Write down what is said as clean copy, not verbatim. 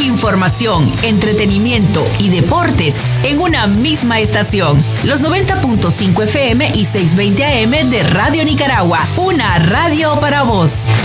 Información, entretenimiento y deportes en una misma estación. Los 90.5 FM y 620 AM de Radio Nicaragua. Una radio para vos.